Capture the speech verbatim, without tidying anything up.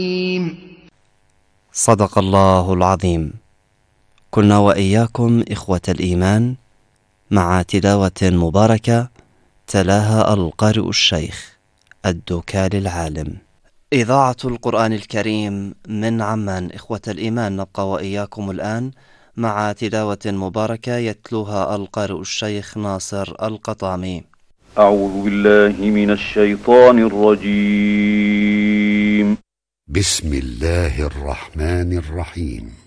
صدق الله العظيم. كنا وإياكم إخوة الإيمان مع تلاوة مباركة تلاها القارئ الشيخ الدكال العالم. إذاعة القرآن الكريم من عمان. إخوة الإيمان، نبقى وإياكم الآن مع تلاوة مباركة يتلوها القارئ الشيخ ناصر القطامي. أعوذ بالله من الشيطان الرجيم. بسم الله الرحمن الرحيم.